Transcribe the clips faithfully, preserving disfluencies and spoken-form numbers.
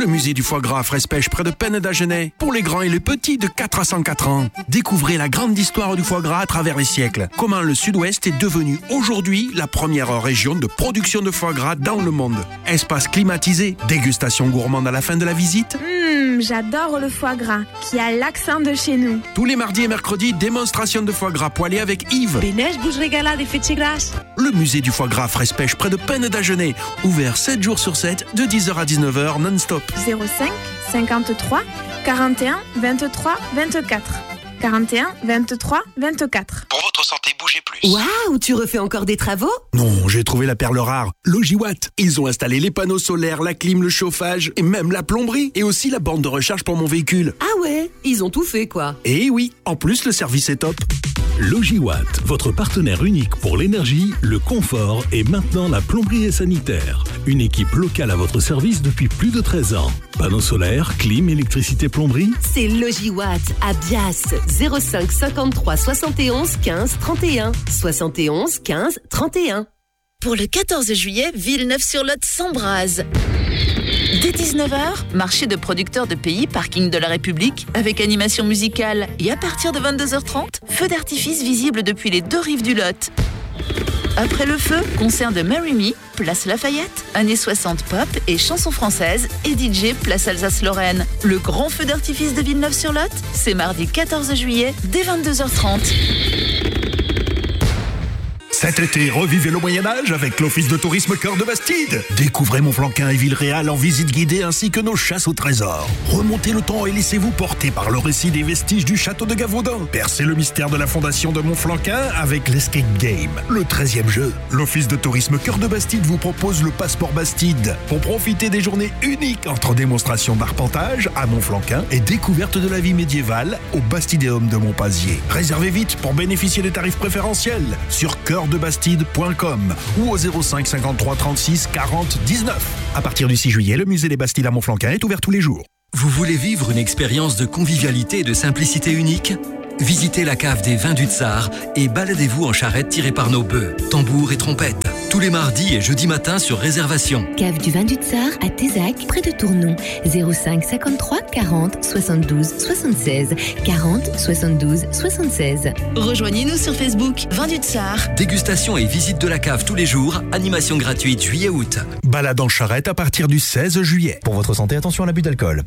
Le musée du foie gras Frespech près de Penn d'Agenais. Pour les grands et les petits de quatre à cent quatre ans. Découvrez la grande histoire du foie gras à travers les siècles. Comment le Sud-Ouest est devenu aujourd'hui la première région de production de foie gras dans le monde. Espace climatisé, dégustation gourmande à la fin de la visite. Mmh, j'adore le foie gras, qui a l'accent de chez nous. Tous les mardis et mercredis, démonstration de foie gras poêlé avec Yves. Benèche bouge régala des fêtes grasses. Le musée du foie gras Frespech près de Penn d'Agenais. Ouvert sept jours sur sept, de dix heures à dix-neuf heures non-stop. zéro cinq cinquante-trois quarante et un vingt-trois vingt-quatre. quarante et un vingt-trois vingt-quatre. Pour votre santé, bougez plus. Waouh, tu refais encore des travaux? Non, j'ai trouvé la perle rare. Logiwatt. Ils ont installé les panneaux solaires, la clim, le chauffage et même la plomberie et aussi la borne de recharge pour mon véhicule. Ah ouais, ils ont tout fait quoi. Et oui, en plus le service est top. Logiwatt, votre partenaire unique pour l'énergie, le confort et maintenant la plomberie et sanitaire. Une équipe locale à votre service depuis plus de treize ans. Panneaux solaires, clim, électricité, plomberie. C'est Logiwatt à Bias, zéro cinq cinquante-trois soixante et onze quinze trente et un. soixante et onze quinze trente et un. Pour le quatorze juillet, Villeneuve-sur-Lot s'embrase. Dès dix-neuf heures, marché de producteurs de pays, parking de la République, avec animation musicale. Et à partir de vingt-deux heures trente, feu d'artifice visible depuis les deux rives du Lot. Après le feu, concert de Marry Me, place Lafayette, années soixante pop et chansons françaises, et D J place Alsace-Lorraine. Le grand feu d'artifice de Villeneuve-sur-Lot, c'est mardi quatorze juillet, dès vingt-deux heures trente. Cet été, revivez le Moyen-Âge avec l'Office de tourisme Cœur de Bastide. Découvrez Montflanquin et Villeréal en visite guidée ainsi que nos chasses au trésor. Remontez le temps et laissez-vous porter par le récit des vestiges du château de Gavaudan. Percez le mystère de la fondation de Montflanquin avec l'Escape Game. Le treizième jeu. L'Office de tourisme Cœur de Bastide vous propose le passeport Bastide pour profiter des journées uniques entre démonstrations d'arpentage à Montflanquin et découverte de la vie médiévale au Bastidéum de Montpazier. Réservez vite pour bénéficier des tarifs préférentiels sur cœur de bastide point com ou au zéro cinq cinquante-trois trente-six quarante dix-neuf. À partir du six juillet, le musée des Bastides à Montflanquin est ouvert tous les jours. Vous voulez vivre une expérience de convivialité et de simplicité unique ? Visitez la cave des vins du Tsar et baladez-vous en charrette tirée par nos bœufs, tambours et trompettes. Tous les mardis et jeudis matins sur réservation. Cave du vin du Tsar à Tézac, près de Tournon. zéro cinq cinquante-trois quarante soixante-douze soixante-seize. quarante soixante-douze soixante-seize. Rejoignez-nous sur Facebook, Vin du Tsar. Dégustation et visite de la cave tous les jours. Animation gratuite juillet-août. Balade en charrette à partir du seize juillet. Pour votre santé, attention à l'abus d'alcool.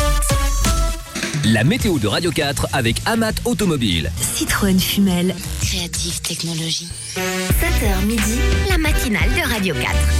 La météo de Radio quatre avec Amat Automobile. Citroën Fumel. Creative Technologies. sept heures midi, la matinale de Radio quatre.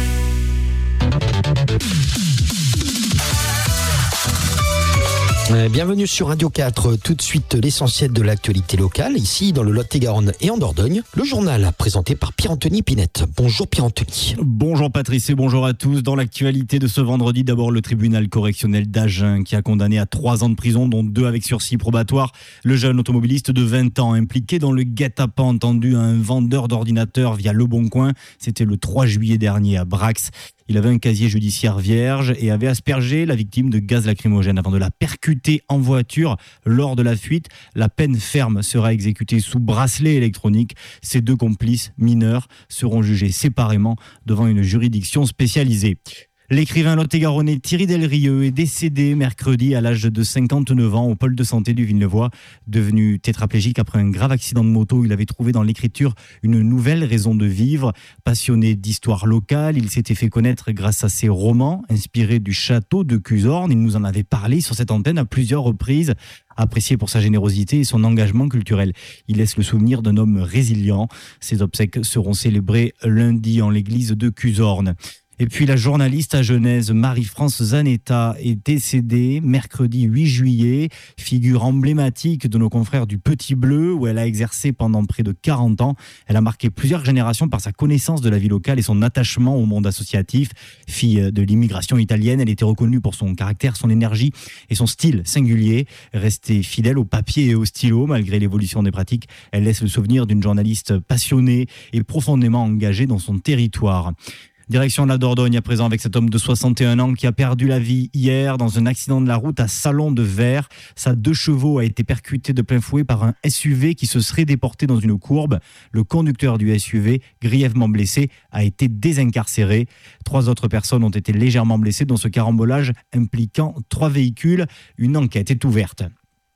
Bienvenue sur Radio quatre. Tout de suite, l'essentiel de l'actualité locale, ici dans le Lot-et-Garonne et en Dordogne. Le journal présenté par Pierre-Anthony Pinette. Bonjour Pierre-Anthony. Bonjour Patrice et bonjour à tous. Dans l'actualité de ce vendredi, d'abord le tribunal correctionnel d'Agen qui a condamné à trois ans de prison, dont deux avec sursis probatoire, le jeune automobiliste de vingt ans impliqué dans le guet-apens tendu à un vendeur d'ordinateurs via Le Bon Coin. C'était le trois juillet dernier à Brax. Il avait un casier judiciaire vierge et avait aspergé la victime de gaz lacrymogène avant de la percuter en voiture lors de la fuite. La peine ferme sera exécutée sous bracelet électronique. Ces deux complices mineurs seront jugés séparément devant une juridiction spécialisée. L'écrivain lot-et-garonnais Thierry Delrieux est décédé mercredi à l'âge de cinquante-neuf ans au pôle de santé du Villenevois. Devenu tétraplégique après un grave accident de moto, il avait trouvé dans l'écriture une nouvelle raison de vivre. Passionné d'histoire locale, il s'était fait connaître grâce à ses romans inspirés du château de Cuzorn. Il nous en avait parlé sur cette antenne à plusieurs reprises. Apprécié pour sa générosité et son engagement culturel. Il laisse le souvenir d'un homme résilient. Ses obsèques seront célébrées lundi en l'église de Cuzorn. Et puis la journaliste agenaise Marie-France Zanetta est décédée mercredi huit juillet, figure emblématique de nos confrères du Petit Bleu où elle a exercé pendant près de quarante ans. Elle a marqué plusieurs générations par sa connaissance de la vie locale et son attachement au monde associatif. Fille de l'immigration italienne, elle était reconnue pour son caractère, son énergie et son style singulier. Restée fidèle au papier et au stylo malgré l'évolution des pratiques, elle laisse le souvenir d'une journaliste passionnée et profondément engagée dans son territoire. Direction la Dordogne à présent avec cet homme de soixante et un ans qui a perdu la vie hier dans un accident de la route à Salon de Verre. Sa deux chevaux a été percuté de plein fouet par un S U V qui se serait déporté dans une courbe. Le conducteur du S U V, grièvement blessé, a été désincarcéré. Trois autres personnes ont été légèrement blessées dans ce carambolage impliquant trois véhicules. Une enquête est ouverte.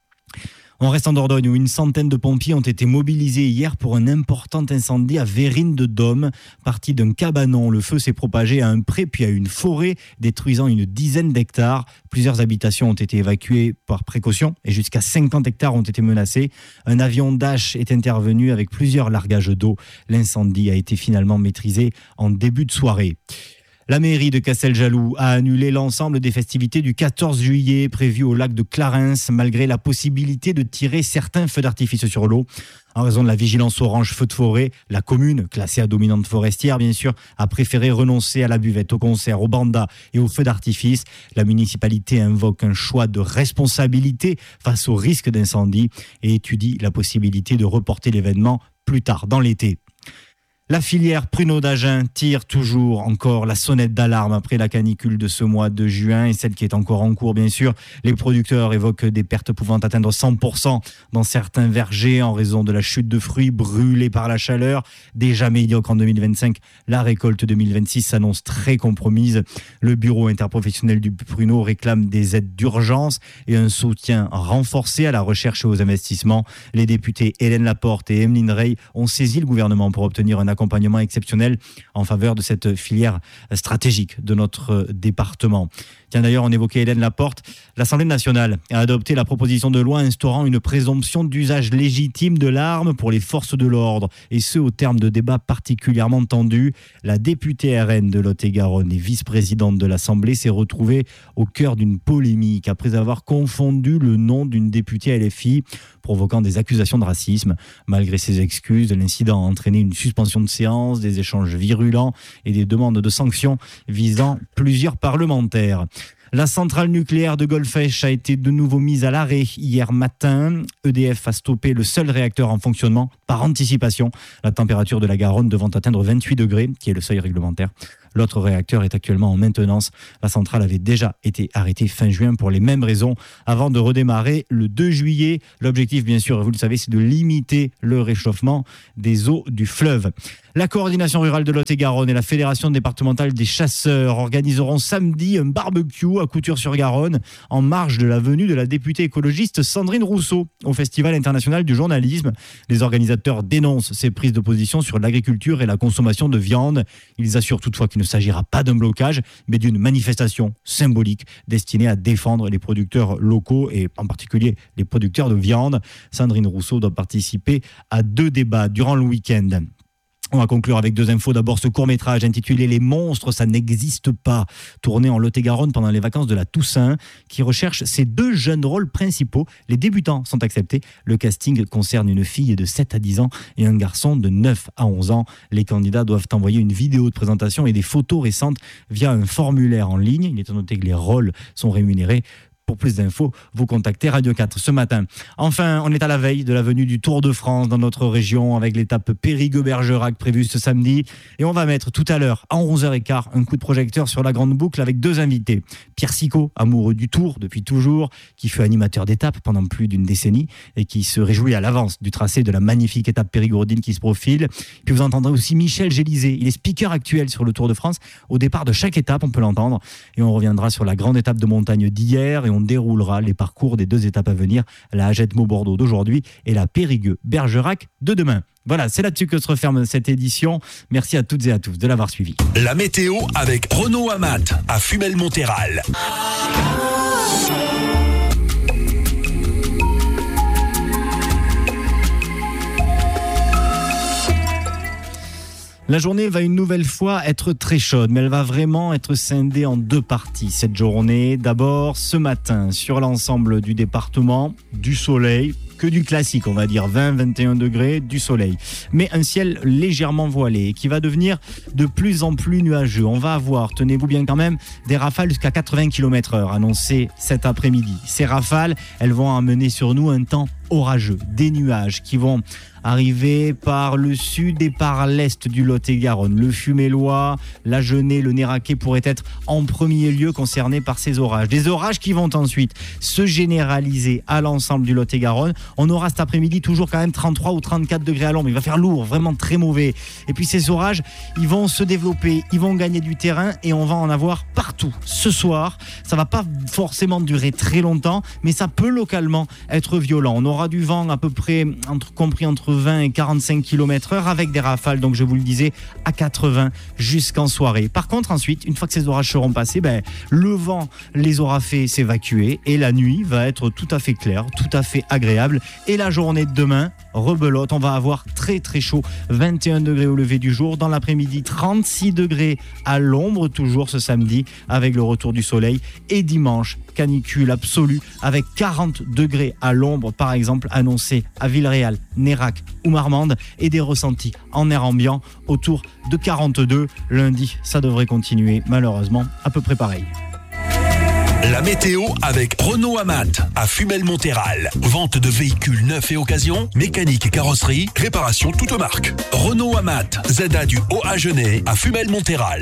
On reste en Dordogne où une centaine de pompiers ont été mobilisés hier pour un important incendie à Vérines de Dôme. Parti d'un cabanon, le feu s'est propagé à un pré puis à une forêt, détruisant une dizaine d'hectares. Plusieurs habitations ont été évacuées par précaution et jusqu'à cinquante hectares ont été menacés. Un avion Dash est intervenu avec plusieurs largages d'eau. L'incendie a été finalement maîtrisé en début de soirée. La mairie de Casteljaloux a annulé l'ensemble des festivités du quatorze juillet prévues au lac de Clarens, malgré la possibilité de tirer certains feux d'artifice sur l'eau. En raison de la vigilance orange feu de forêt, la commune, classée à dominante forestière bien sûr, a préféré renoncer à la buvette, au concert, aux bandas et aux feux d'artifice. La municipalité invoque un choix de responsabilité face au risque d'incendie et étudie la possibilité de reporter l'événement plus tard dans l'été. La filière pruneaux d'Agen tire toujours encore la sonnette d'alarme après la canicule de ce mois de juin et celle qui est encore en cours bien sûr. Les producteurs évoquent des pertes pouvant atteindre cent pour cent dans certains vergers en raison de la chute de fruits brûlés par la chaleur. Déjà médiocre en deux mille vingt-cinq, la récolte deux mille vingt-six s'annonce très compromise. Le bureau interprofessionnel du pruneau réclame des aides d'urgence et un soutien renforcé à la recherche et aux investissements. Les députés Hélène Laporte et Emeline Rey ont saisi le gouvernement pour obtenir un accompagnement exceptionnel en faveur de cette filière stratégique de notre département. Tiens, d'ailleurs, on évoquait Hélène Laporte. L'Assemblée nationale a adopté la proposition de loi instaurant une présomption d'usage légitime de l'arme pour les forces de l'ordre, et ce, au terme de débats particulièrement tendus. La députée R N de Lot-et-Garonne et vice-présidente de l'Assemblée s'est retrouvée au cœur d'une polémique après avoir confondu le nom d'une députée L F I, provoquant des accusations de racisme. Malgré ses excuses, l'incident a entraîné une suspension de séance, des échanges virulents et des demandes de sanctions visant plusieurs parlementaires. La centrale nucléaire de Golfech a été de nouveau mise à l'arrêt hier matin. E D F a stoppé le seul réacteur en fonctionnement par anticipation. La température de la Garonne devant atteindre vingt-huit degrés, qui est le seuil réglementaire. L'autre réacteur est actuellement en maintenance. La centrale avait déjà été arrêtée fin juin pour les mêmes raisons avant de redémarrer le deux juillet. L'objectif, bien sûr, vous le savez, c'est de limiter le réchauffement des eaux du fleuve. La coordination rurale de Lot-et-Garonne et la fédération départementale des chasseurs organiseront samedi un barbecue à Couture-sur-Garonne en marge de la venue de la députée écologiste Sandrine Rousseau au Festival international du journalisme. Les organisateurs dénoncent ces prises de position sur l'agriculture et la consommation de viande. Ils assurent toutefois qu'il ne s'agira pas d'un blocage, mais d'une manifestation symbolique destinée à défendre les producteurs locaux et en particulier les producteurs de viande. Sandrine Rousseau doit participer à deux débats durant le week-end. On va conclure avec deux infos. D'abord, ce court-métrage intitulé « Les monstres, ça n'existe pas », tourné en Lot-et-Garonne pendant les vacances de la Toussaint, qui recherche ces deux jeunes rôles principaux. Les débutants sont acceptés. Le casting concerne une fille de sept à dix ans et un garçon de neuf à onze ans. Les candidats doivent envoyer une vidéo de présentation et des photos récentes via un formulaire en ligne. Il est à noter que les rôles sont rémunérés. Pour plus d'infos, vous contactez Radio quatre ce matin. Enfin, on est à la veille de la venue du Tour de France dans notre région avec l'étape Périgueux-Bergerac prévue ce samedi. Et on va mettre tout à l'heure, à onze heures quinze, un coup de projecteur sur la grande boucle avec deux invités. Pierre Sicot, amoureux du Tour depuis toujours, qui fut animateur d'étape pendant plus d'une décennie et qui se réjouit à l'avance du tracé de la magnifique étape périgourdine qui se profile. Puis vous entendrez aussi Michel Gélisé. Il est speaker actuel sur le Tour de France. Au départ de chaque étape, on peut l'entendre. Et on reviendra sur la grande étape de montagne d'hier et on déroulera les parcours des deux étapes à venir, la Hagette-Maubordeaux d'aujourd'hui et la Périgueux-Bergerac de demain. Voilà, c'est là-dessus que se referme cette édition. Merci à toutes et à tous de l'avoir suivi. La météo avec Renaud Amat à Fumel-Montéral. La journée va une nouvelle fois être très chaude, mais elle va vraiment être scindée en deux parties cette journée. D'abord, ce matin, sur l'ensemble du département, du soleil, que du classique, on va dire vingt à vingt et un degrés, du soleil. Mais un ciel légèrement voilé qui va devenir de plus en plus nuageux. On va avoir, tenez-vous bien quand même, des rafales jusqu'à quatre-vingts kilomètres heure annoncées cet après-midi. Ces rafales, elles vont amener sur nous un temps orageux, des nuages qui vont arriver par le sud et par l'est du Lot-et-Garonne. Le Fumélois, la Genée, le Néraquais pourraient être en premier lieu concernés par ces orages. Des orages qui vont ensuite se généraliser à l'ensemble du Lot-et-Garonne. On aura cet après-midi toujours quand même trente-trois ou trente-quatre degrés à l'ombre. Il va faire lourd, vraiment très mauvais. Et puis ces orages, ils vont se développer, ils vont gagner du terrain et on va en avoir partout. Ce soir, ça va pas forcément durer très longtemps, mais ça peut localement être violent. On aura du vent à peu près, entre, compris entre vingt et quarante-cinq kilomètres heure avec des rafales, donc je vous le disais, à quatre-vingts jusqu'en soirée. Par contre, ensuite, une fois que ces orages seront passés, ben, le vent les aura fait s'évacuer et la nuit va être tout à fait claire, tout à fait agréable. Et la journée de demain, rebelote, on va avoir très très chaud, vingt et un degrés au lever du jour. Dans l'après-midi, trente-six degrés à l'ombre, toujours ce samedi, avec le retour du soleil. Et dimanche, canicule absolue, avec quarante degrés à l'ombre, par exemple, annoncé à Villeréal, Nérac ou Marmande, et des ressentis en air ambiant autour de quarante-deux. Lundi, ça devrait continuer, malheureusement, à peu près pareil. La météo avec Renault Amat à Fumel-Montéral. Vente de véhicules neufs et occasion, mécanique et carrosserie, réparation toute marque. Renault Amat, Z A du Haut à Genêt à Fumel-Montéral.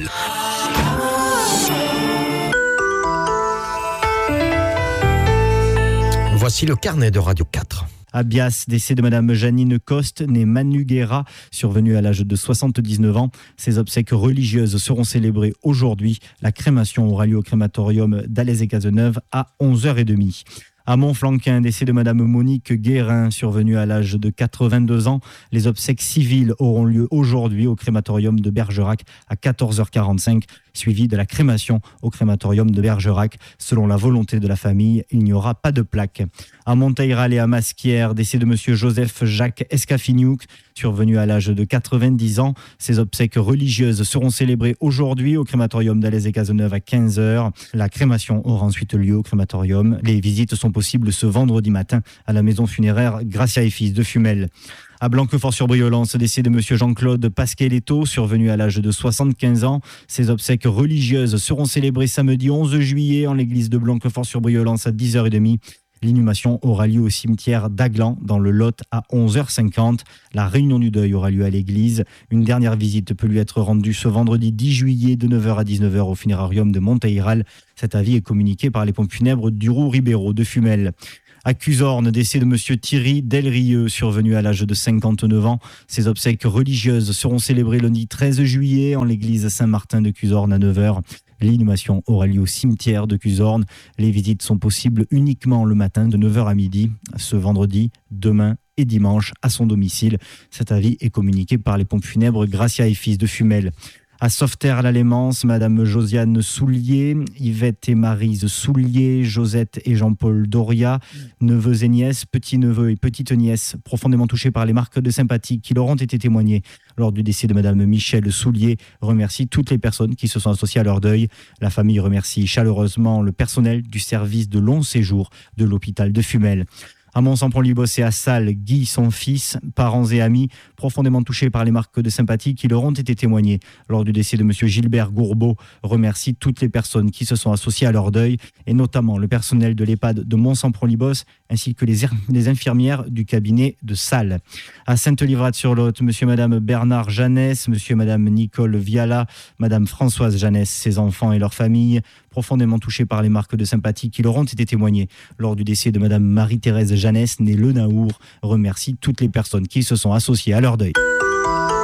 Voici le carnet de Radio quatre. À Bias, décès de Madame Janine Coste, née Manu Guerra, survenue à l'âge de soixante-dix-neuf ans. Ses obsèques religieuses seront célébrées aujourd'hui. La crémation aura lieu au crématorium d'Alès-et-Cazeneuve à onze heures trente. À Montflanquin, décès de Madame Monique Guérin, survenue à l'âge de quatre-vingt-deux ans. Les obsèques civiles auront lieu aujourd'hui au crématorium de Bergerac à quatorze heures quarante-cinq, suivi de la crémation au crématorium de Bergerac. Selon la volonté de la famille, il n'y aura pas de plaque. À Monteyrale et à Masquière, décès de Monsieur Joseph Jacques Escafignouk, survenu à l'âge de quatre-vingt-dix ans. Ses obsèques religieuses seront célébrées aujourd'hui au crématorium d'Alès-et-Cazeneuve à quinze heures. La crémation aura ensuite lieu au crématorium. Les visites sont possibles ce vendredi matin à la maison funéraire Gracia et Fils de Fumel. À Blanquefort-sur-Briollance, décès de Monsieur Jean-Claude Pasqueletto, survenu à l'âge de soixante-quinze ans. Ses obsèques religieuses seront célébrées samedi onze juillet en l'église de Blanquefort-sur-Briollance à dix heures trente. L'inhumation aura lieu au cimetière d'Aglan, dans le Lot, à onze heures cinquante. La réunion du deuil aura lieu à l'église. Une dernière visite peut lui être rendue ce vendredi dix juillet de neuf heures à dix-neuf heures au funérarium de Monteyral. Cet avis est communiqué par les pompes funèbres du Roux-Ribéraud de Fumel. À Cuzorne, décès de Monsieur Thierry Delrieux, survenu à l'âge de cinquante-neuf ans. Ses obsèques religieuses seront célébrées lundi treize juillet en l'église Saint-Martin de Cuzorne à neuf heures. L'inhumation aura lieu au cimetière de Cuzorne. Les visites sont possibles uniquement le matin de neuf heures à midi, ce vendredi, demain et dimanche à son domicile. Cet avis est communiqué par les pompes funèbres Gracia et Fils de Fumel. À Sauveterre-la-Lémance, Madame Josiane Soulier, Yvette et Maryse Soulier, Josette et Jean-Paul Doria, neveux et nièces, petits-neveux et petites-nièces, profondément touchés par les marques de sympathie qui leur ont été témoignées lors du décès de Madame Michel Soulier, remercie toutes les personnes qui se sont associées à leur deuil. La famille remercie chaleureusement le personnel du service de long séjour de l'hôpital de Fumel. À Mont-Sampron-Libos et à Salles, Guy, son fils, parents et amis, profondément touchés par les marques de sympathie qui leur ont été témoignées lors du décès de M. Gilbert Gourbeau, remercie toutes les personnes qui se sont associées à leur deuil, et notamment le personnel de l'EHPAD de Mont-Sampron-Libos, ainsi que les, les infirmières du cabinet de Salles. À Sainte-Livrade-sur-Lot, M. et Mme Bernard Jeannès, M. et Mme Nicole Viala, Mme Françoise Jeannès, ses enfants et leurs familles, profondément touchés par les marques de sympathie qui leur ont été témoignées lors du décès de Mme Marie-Thérèse Jeannès, née Le Naour, remercie toutes les personnes qui se sont associées à leur deuil.